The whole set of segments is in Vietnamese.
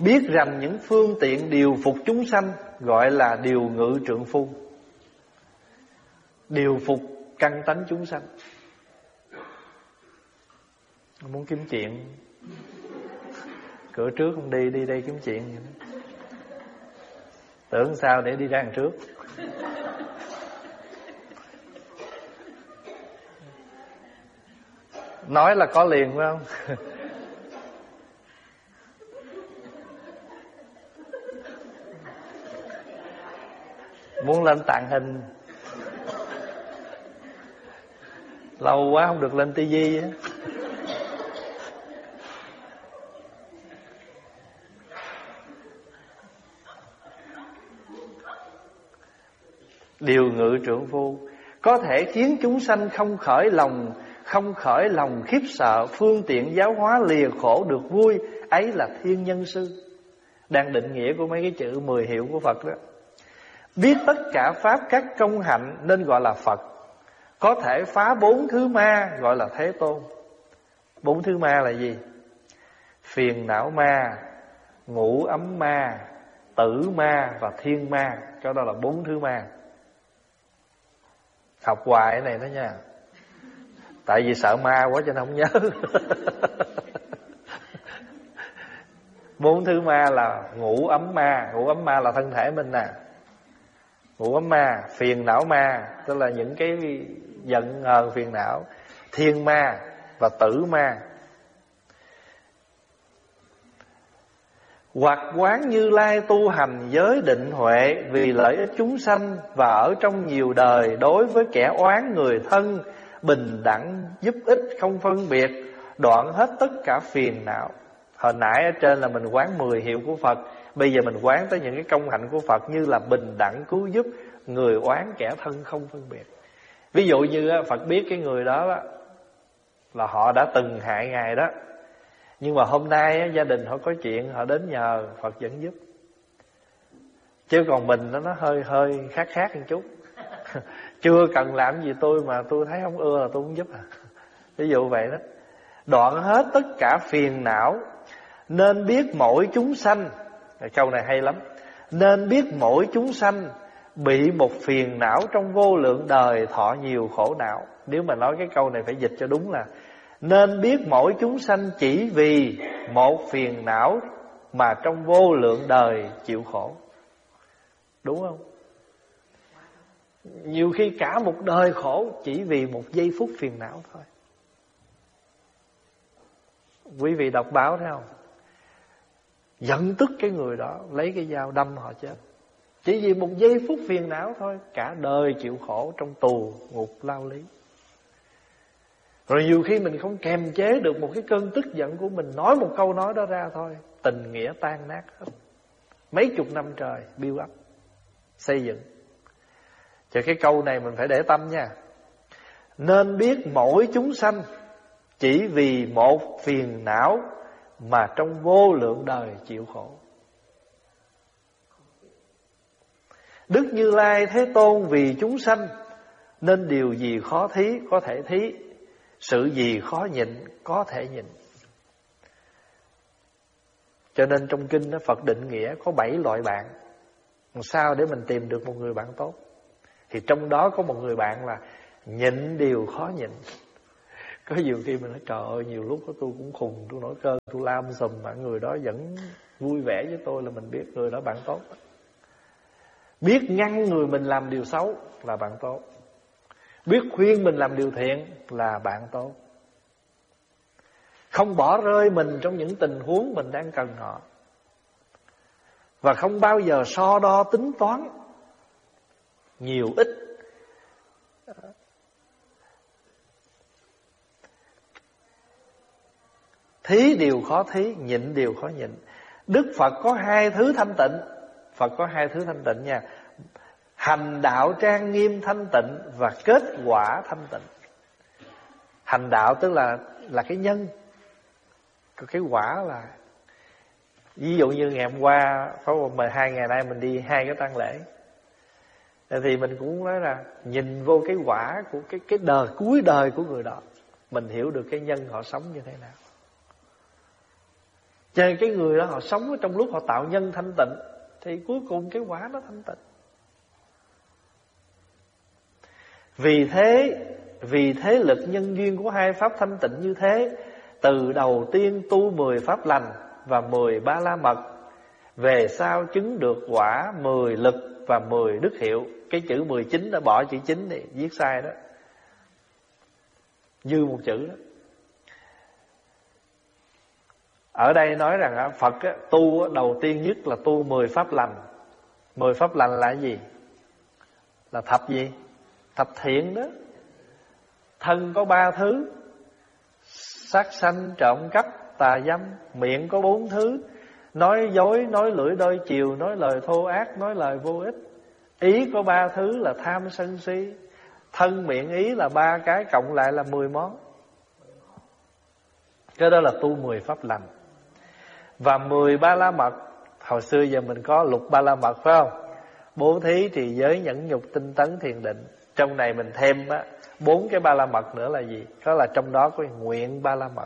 Biết rành những phương tiện điều phục chúng sanh, gọi là điều ngự trượng phu. Điều phục căn tánh chúng sanh. Muốn kiếm chuyện, cửa trước không đi, đi đây kiếm chuyện. Tưởng sao để đi ra đằng trước. Nói là có liền phải không? Muốn lên tàng hình, lâu quá không được lên tivi á. Điều ngự trượng phu có thể khiến chúng sanh không khởi lòng khiếp sợ, phương tiện giáo hóa lìa khổ được vui, ấy là thiên nhân sư. Đang định nghĩa của mấy cái chữ 10 hiệu của Phật đó. Biết tất cả pháp các công hạnh nên gọi là Phật. Có thể phá 4 thứ ma gọi là Thế Tôn. 4 thứ ma là gì? Phiền não ma, ngũ ấm ma, tử ma và thiên ma. Cái đó là 4 thứ ma. Học hoài cái này đó nha. Tại vì sợ ma quá cho nên không nhớ. 4 thứ ma là ngũ ấm ma. Ngũ ấm ma là thân thể mình nè. Ngũ ấm ma, phiền não ma, tức là những cái giận hờn phiền não, thiên ma và tử ma. Hoặc quán Như Lai tu hành giới định huệ, vì lợi ích chúng sanh và ở trong nhiều đời, đối với kẻ oán người thân bình đẳng giúp ích không phân biệt, đoạn hết tất cả phiền não. Hồi nãy ở trên là mình quán 10 hiệu của Phật, bây giờ mình quán tới những cái công hạnh của Phật như là bình đẳng cứu giúp người oán kẻ thân không phân biệt. Ví dụ như Phật biết cái người đó là họ đã từng hại Ngài đó, nhưng mà hôm nay gia đình họ có chuyện, họ đến nhờ Phật vẫn giúp. Chứ còn mình nó hơi khác một chút. Chưa cần làm gì tôi mà tôi thấy không ưa là tôi không giúp à. Ví dụ vậy đó. Đoạn hết tất cả phiền não, nên biết mỗi chúng sanh. Câu này hay lắm. Nên biết mỗi chúng sanh bị một phiền não trong vô lượng đời thọ nhiều khổ não. Nếu mà nói cái câu này phải dịch cho đúng là nên biết mỗi chúng sanh chỉ vì một phiền não mà trong vô lượng đời chịu khổ. Đúng không? Nhiều khi cả một đời khổ chỉ vì một giây phút phiền não thôi. Quý vị đọc báo thấy không? Giận tức cái người đó, lấy cái dao đâm họ chết. Chỉ vì một giây phút phiền não thôi, cả đời chịu khổ trong tù ngục lao lý. Rồi nhiều khi mình không kềm chế được một cái cơn tức giận của mình, nói một câu nói đó ra thôi, tình nghĩa tan nát hết. Mấy chục năm trời build up, xây dựng. Cho cái câu này mình phải để tâm nha. Nên biết mỗi chúng sanh chỉ vì một phiền não mà trong vô lượng đời chịu khổ. Đức Như Lai Thế Tôn vì chúng sanh, nên điều gì khó thí có thể thí, sự gì khó nhịn có thể nhịn. Cho nên trong kinh đó, Phật định nghĩa có 7 loại bạn. Làm sao để mình tìm được một người bạn tốt? Thì trong đó có một người bạn là nhịn điều khó nhịn. Có nhiều khi mình nói trời ơi, nhiều lúc tôi cũng khùng, tôi nổi cơn, tôi lam sùm, mà người đó vẫn vui vẻ với tôi, là mình biết người đó bạn tốt. Biết ngăn người mình làm điều xấu là bạn tốt. Biết khuyên mình làm điều thiện là bạn tốt. Không bỏ rơi mình trong những tình huống mình đang cần họ. Và không bao giờ so đo tính toán nhiều ít. Thí điều khó thí, nhịn điều khó nhịn. Đức Phật có 2 thứ thanh tịnh. Phật có 2 thứ thanh tịnh nha. Hành đạo trang nghiêm thanh tịnh và kết quả thanh tịnh. Hành đạo tức là cái nhân, còn cái quả là, ví dụ như ngày hôm qua, mà 2 ngày nay mình đi 2 cái tang lễ, thì mình cũng nói là nhìn vô cái quả của cái đời, cuối đời của người đó, mình hiểu được cái nhân họ sống như thế nào. Cho nên cái người đó họ sống trong lúc họ tạo nhân thanh tịnh, thì cuối cùng cái quả nó thanh tịnh. Vì thế lực nhân duyên của hai pháp thanh tịnh như thế, từ đầu tiên tu 10 pháp lành và 10 ba la mật, về sau chứng được quả 10 lực và 10 đức hiệu. Cái chữ 19 đã bỏ chữ 9 này, viết sai đó, dư một chữ đó. Ở đây nói rằng Phật tu đầu tiên nhất là tu 10 pháp lành. 10 pháp lành là gì? Là thập gì? Thập thiện đó. Thân có 3 thứ: sát sanh, trộm cắp, tà dâm. Miệng có 4 thứ: nói dối, nói lưỡi đôi chiều, nói lời thô ác, nói lời vô ích. Ý có 3 thứ là tham sân si. Thân miệng ý là 3 cái, cộng lại là 10 món. Cái đó là tu 10 pháp lành. Và 10 ba la mật. Hồi xưa giờ mình có lục ba la mật phải không? Bố thí, trì giới, nhẫn nhục, tinh tấn, thiền định. Trong này mình thêm 4 cái ba la mật nữa là gì? Đó là trong đó có nguyện ba la mật.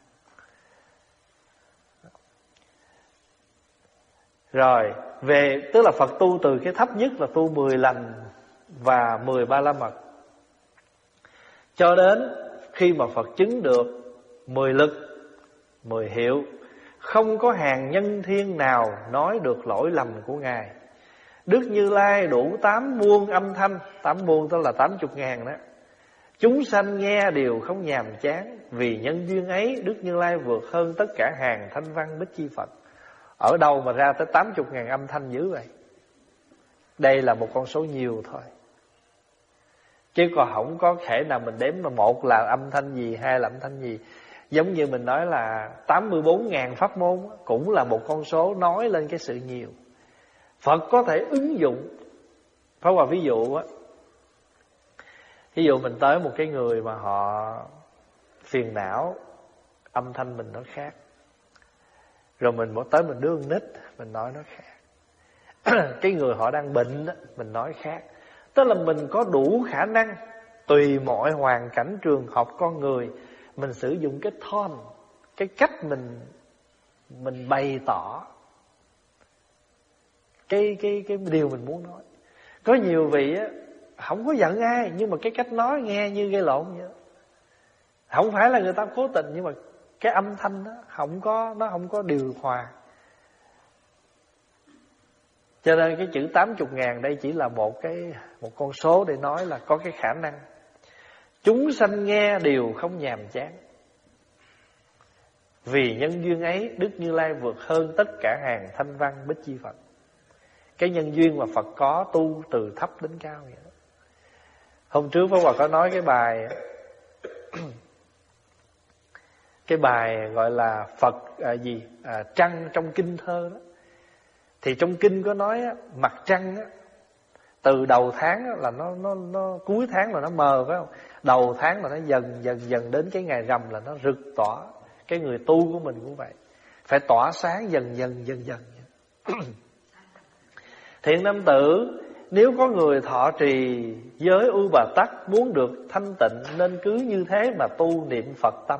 Rồi tức là Phật tu từ cái thấp nhất là tu 10 lành và 10 ba la mật, cho đến khi mà Phật chứng được 10 lực, 10 hiệu, không có hàng nhân thiên nào nói được lỗi lầm của Ngài. Đức Như Lai đủ 8 muôn âm thanh. 8 muôn tức là 80.000 đó. Chúng sanh nghe đều không nhàm chán. Vì nhân duyên ấy, Đức Như Lai vượt hơn tất cả hàng thanh văn bích chi Phật. Ở đâu mà ra tới 80.000 âm thanh dữ vậy? Đây là một con số nhiều thôi, chứ còn không có thể nào mình đếm mà một là âm thanh gì, hai là âm thanh gì. Giống như mình nói là 84.000 pháp môn cũng là một con số nói lên cái sự nhiều. Phật có thể ứng dụng. Phải qua ví dụ á, ví dụ mình tới một cái người mà họ phiền não, âm thanh mình nó khác. Rồi mình tới mình đưa con nít, mình nói nó khác. Cái người họ đang bệnh đó, mình nói khác. Tức là mình có đủ khả năng tùy mọi hoàn cảnh trường hợp con người, mình sử dụng cái tone, cái cách mình bày tỏ cái điều mình muốn nói. Có nhiều vị á không có giận ai, nhưng mà cái cách nói nghe như gây lộn vậy. Không phải là người ta cố tình, nhưng mà cái âm thanh đó nó không có điều hòa. Cho nên cái chữ 80.000 đây chỉ là một con số để nói là có cái khả năng. Chúng sanh nghe đều không nhàm chán. Vì nhân duyên ấy, Đức Như Lai vượt hơn tất cả hàng thanh văn bích chi Phật. Cái nhân duyên mà Phật có tu từ thấp đến cao vậy đó. Hôm trước Pháp Hòa có nói cái bài cái bài gọi là Phật trăng trong kinh thơ đó. Thì trong kinh có nói mặt trăng á, từ đầu tháng là nó cuối tháng là nó mờ phải không? Đầu tháng là nó dần đến cái ngày rằm là nó rực tỏa. Cái người tu của mình cũng vậy, phải tỏa sáng dần. Thiện nam tử, nếu có người thọ trì giới U Bà Tắc, muốn được thanh tịnh nên cứ như thế mà tu niệm Phật tâm.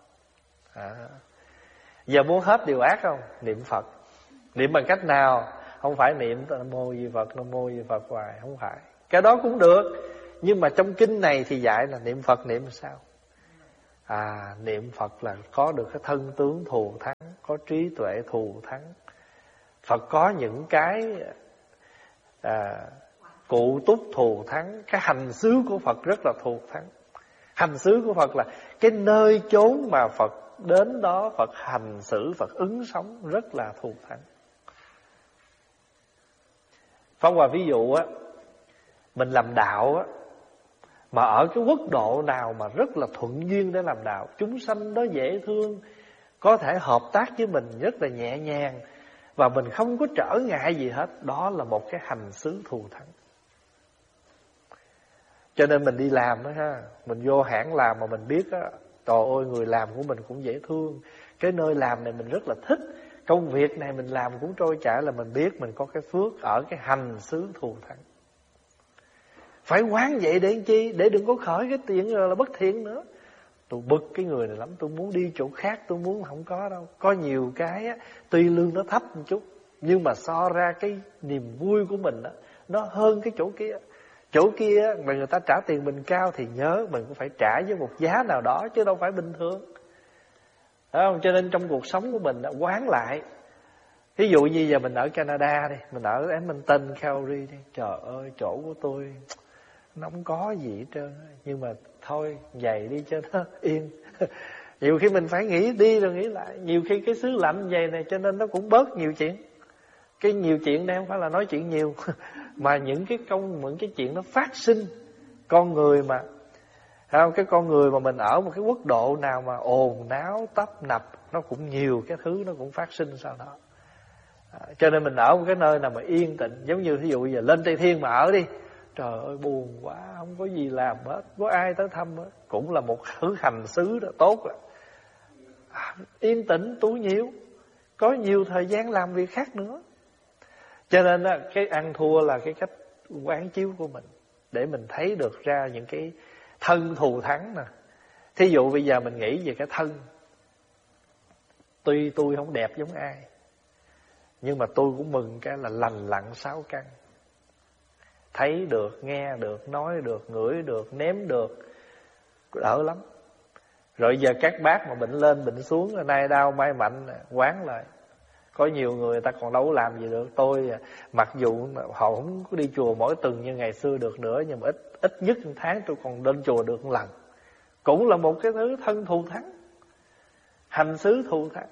Giờ muốn hết điều ác không? Niệm Phật. Niệm bằng cách nào? Không phải niệm Nam Mô Di Phật, Nam Mô Di Phật hoài, không phải. Cái đó cũng được, nhưng mà trong kinh này thì dạy là niệm Phật niệm sao? Niệm Phật là có được cái thân tướng thù thắng, có trí tuệ thù thắng. Phật có những cái cụ túc thù thắng. Cái hành xứ của Phật rất là thù thắng. Hành xứ của Phật là cái nơi chốn mà Phật đến đó, Phật hành xử, Phật ứng sống rất là thù thắng. Pháp Hòa ví dụ á, mình làm đạo á, mà ở cái quốc độ nào mà rất là thuận duyên để làm đạo, chúng sanh đó dễ thương, có thể hợp tác với mình rất là nhẹ nhàng, và mình không có trở ngại gì hết, đó là một cái hành xứ thù thắng. Cho nên mình đi làm đó ha, mình vô hãng làm mà mình biết á, trời ơi người làm của mình cũng dễ thương, cái nơi làm này mình rất là thích, công việc này mình làm cũng trôi chảy, là mình biết mình có cái phước ở cái hành xứ thù thắng. Phải quán vậy để chi? Để đừng có khởi cái chuyện là bất thiện nữa. tôi bực cái người này lắm, tôi muốn đi chỗ khác, tôi muốn không có đâu. Có nhiều cái á, tuy lương nó thấp một chút, nhưng mà so ra cái niềm vui của mình á, nó hơn cái chỗ kia. Chỗ kia mà người ta trả tiền mình cao thì nhớ mình cũng phải trả với một giá nào đó, chứ đâu phải bình thường. Đúng không? Cho nên trong cuộc sống của mình đã quán lại. Ví dụ như giờ mình ở Canada đi, mình ở Edmonton, Calgary đi. Trời ơi, chỗ của tôi nó không có gì hết trơn. Nhưng mà thôi, vậy đi cho nó yên. Nhiều khi mình phải nghĩ đi rồi nghĩ lại. Nhiều khi cái xứ lạnh vậy này cho nên nó cũng bớt nhiều chuyện. Cái nhiều chuyện đây không phải là nói chuyện nhiều, mà những cái chuyện nó phát sinh. Con người mà, không, cái con người mà mình ở một cái quốc độ nào mà ồn náo tấp nập, nó cũng nhiều cái thứ nó cũng phát sinh sau đó. Cho nên mình ở một cái nơi nào mà yên tĩnh, giống như ví dụ giờ lên Tây Thiên mà ở đi, trời ơi buồn quá, không có gì làm hết, có ai tới thăm hết, cũng là một thứ hành xứ đó tốt rồi. Yên tĩnh tu nhiều, có nhiều thời gian làm việc khác nữa. Cho nên cái ăn thua là cái cách quán chiếu của mình, để mình thấy được ra những cái thân thù thắng nè. Thí dụ bây giờ mình nghĩ về cái thân, tuy tôi không đẹp giống ai, nhưng mà tôi cũng mừng cái là lành lặn 6 căn. Thấy được, nghe được, nói được, ngửi được, nếm được, đỡ lắm. Rồi giờ các bác mà bệnh lên bệnh xuống, nay đau mai mạnh, quán lại. Có nhiều người ta còn đâu làm gì được. Tôi mặc dù họ không có đi chùa mỗi tuần như ngày xưa được nữa, nhưng mà ít nhất một tháng tôi còn đến chùa được một lần. Cũng là một cái thứ thân thù thắng, hành xứ thù thắng.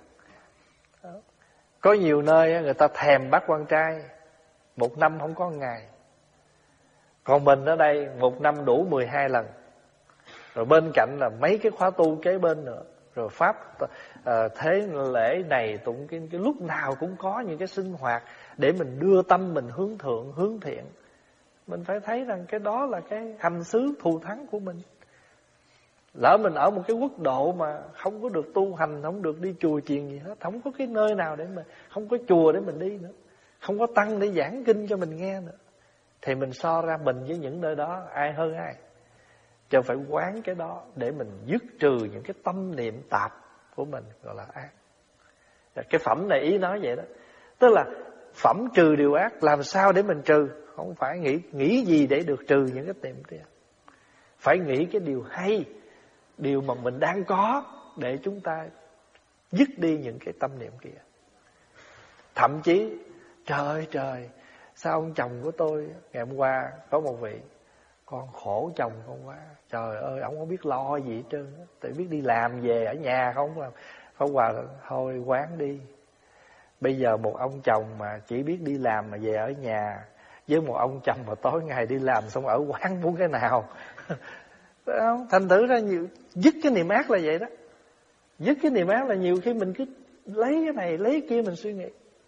Có nhiều nơi người ta thèm bác quan trai, 1 năm không có ngày. Còn mình ở đây 1 năm đủ 12 lần. Rồi bên cạnh là mấy cái khóa tu kế bên nữa. Rồi pháp thế lễ này tụng cái lúc nào cũng có những cái sinh hoạt để mình đưa tâm mình hướng thượng, hướng thiện. Mình phải thấy rằng cái đó là cái hành xứ thù thắng của mình. Lỡ mình ở một cái quốc độ mà không có được tu hành, không được đi chùa chiền gì hết, không có cái nơi nào để mình, không có chùa để mình đi nữa, không có tăng để giảng kinh cho mình nghe nữa, thì mình so ra mình với những nơi đó ai hơn ai. Cho phải quán cái đó để mình dứt trừ những cái tâm niệm tạp của mình, gọi là ác. Cái phẩm này ý nói vậy đó. Tức là phẩm trừ điều ác, làm sao để mình trừ? Không phải nghĩ gì để được trừ những cái niệm kia. Phải nghĩ cái điều hay, điều mà mình đang có, để chúng ta dứt đi những cái tâm niệm kia. Thậm chí trời ơi, sao ông chồng của tôi ngày hôm qua có một vị, con khổ chồng con quá. Trời ơi, ông không biết lo gì hết trơn, tự biết đi làm về ở nhà không làm. Không qua thôi quán đi. Bây giờ một ông chồng mà chỉ biết đi làm mà về ở nhà, với một ông chồng mà tối ngày đi làm xong ở quán, muốn cái nào? Thành thử ra nhiều, dứt cái niệm ác là vậy đó. Dứt cái niệm ác là nhiều khi mình cứ lấy cái này lấy cái kia mình suy nghĩ.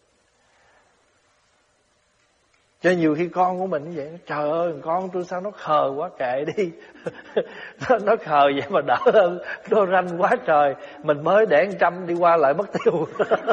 Cho nhiều khi con của mình như vậy, trời ơi con tôi sao nó khờ quá, kệ đi. Nó khờ vậy mà đỡ hơn nó ranh quá trời, mình mới để 100 đi qua lại mất tiêu.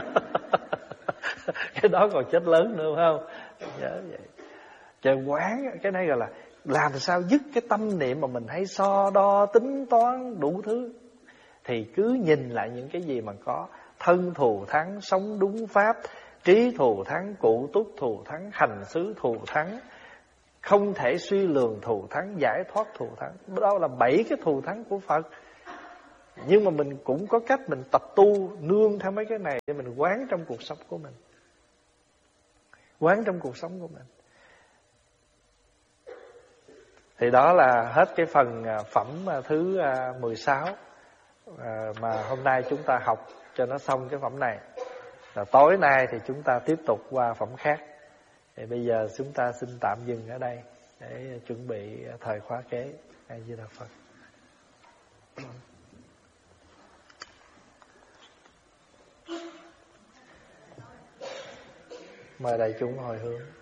Cái đó còn chết lớn nữa phải không? Nhớ vậy. Trời, quán cái này gọi là làm sao dứt cái tâm niệm mà mình hay so đo tính toán đủ thứ. Thì cứ nhìn lại những cái gì mà có: thân thù thắng, sống đúng pháp; trí thù thắng, cụ túc thù thắng; hành xứ thù thắng, không thể suy lường thù thắng; giải thoát thù thắng. Đó là 7 cái thù thắng của Phật. Nhưng mà mình cũng có cách mình tập tu nương theo mấy cái này để mình quán trong cuộc sống của mình. Quán trong cuộc sống của mình. Thì đó là hết cái phần phẩm thứ 16 mà hôm nay chúng ta học cho nó xong cái phẩm này. Và tối nay thì chúng ta tiếp tục qua phẩm khác. Thì bây giờ chúng ta xin tạm dừng ở đây để chuẩn bị thời khóa kế. A Di Đà Phật. Mời đại chúng hồi hướng.